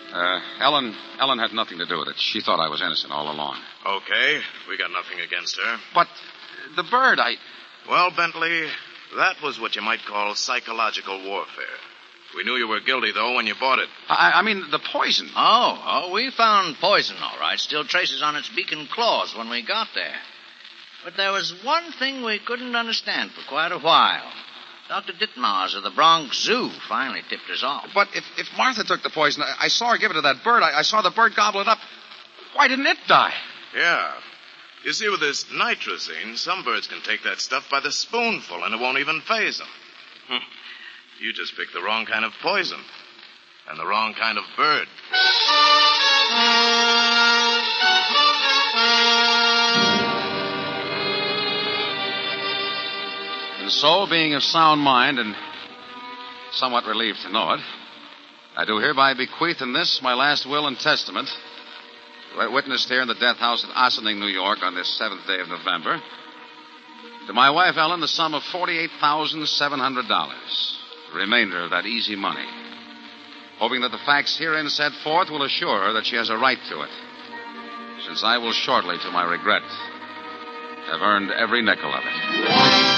Ellen had nothing to do with it. She thought I was innocent all along. Okay, we got nothing against her. But the bird, Well, Bentley, that was what you might call psychological warfare. We knew you were guilty, though, when you bought it. I mean, the poison. Oh, we found poison, all right. Still traces on its beak and claws when we got there. But there was one thing we couldn't understand for quite a while. Dr. Ditmars of the Bronx Zoo finally tipped us off. But if Martha took the poison, I saw her give it to that bird. I saw the bird gobble it up. Why didn't it die? Yeah. You see, with this nitrazine, some birds can take that stuff by the spoonful, and it won't even faze them. You just picked the wrong kind of poison. And the wrong kind of bird. And so, being of sound mind and somewhat relieved to know it, I do hereby bequeath in this, my last will and testament, witnessed here in the death house at Ossining, New York, on this 7th day of November, to my wife, Ellen, the sum of $48,700, the remainder of that easy money, hoping that the facts herein set forth will assure her that she has a right to it, since I will shortly, to my regret, have earned every nickel of it.